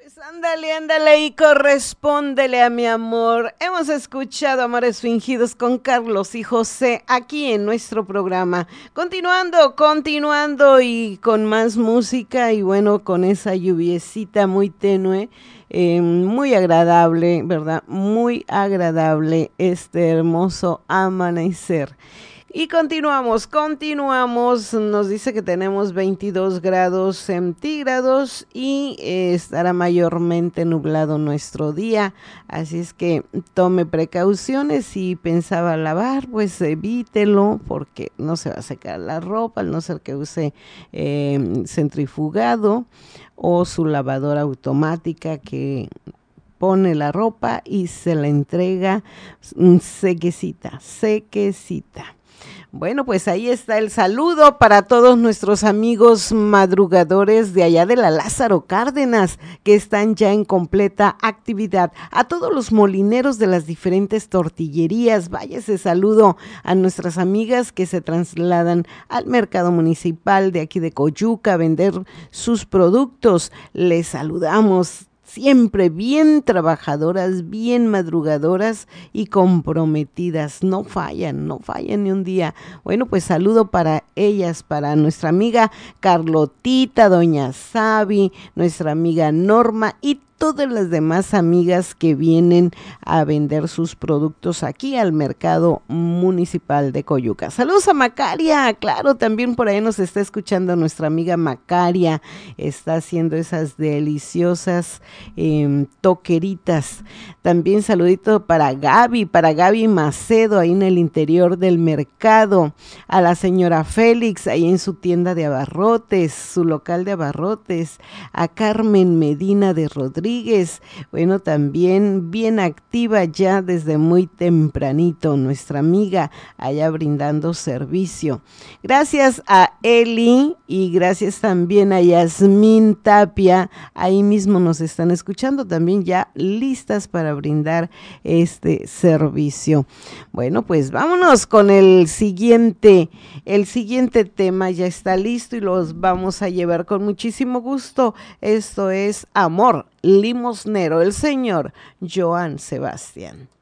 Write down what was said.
Ándale, ándale y correspóndele a mi amor. Hemos escuchado Amores Fingidos con Carlos y José aquí en nuestro programa. Continuando y con más música y bueno, con esa lluviecita muy tenue, muy agradable, ¿verdad? Muy agradable este hermoso amanecer. Y continuamos, nos dice que tenemos 22 grados centígrados y estará mayormente nublado nuestro día, así es que tome precauciones. Si pensaba lavar, pues evítelo porque no se va a secar la ropa, al no ser que use centrifugado o su lavadora automática que pone la ropa y se la entrega sequecita. Bueno, pues ahí está el saludo para todos nuestros amigos madrugadores de allá de la Lázaro Cárdenas, que están ya en completa actividad. A todos los molineros de las diferentes tortillerías, vaya ese saludo a nuestras amigas que se trasladan al mercado municipal de aquí de Coyuca a vender sus productos. Les saludamos. Siempre bien trabajadoras, bien madrugadoras y comprometidas. No fallan ni un día. Bueno, pues saludo para ellas, para nuestra amiga Carlotita, doña Sabi, nuestra amiga Norma y todas las demás amigas que vienen a vender sus productos aquí al mercado municipal de Coyuca. Saludos a Macaria, claro, también por ahí nos está escuchando nuestra amiga Macaria, está haciendo esas deliciosas toqueritas. También saludito para Gaby Macedo, ahí en el interior del mercado, a la señora Félix, ahí en su tienda de abarrotes, su local de abarrotes, a Carmen Medina de Rodríguez, bueno, también bien activa ya desde muy tempranito, nuestra amiga allá brindando servicio. Gracias a Eli y gracias también a Yasmín Tapia, ahí mismo nos están escuchando también ya listas para brindar este servicio. Bueno, pues vámonos con el siguiente tema, ya está listo y los vamos a llevar con muchísimo gusto. Esto es Amor Limosnero, el señor Joan Sebastián.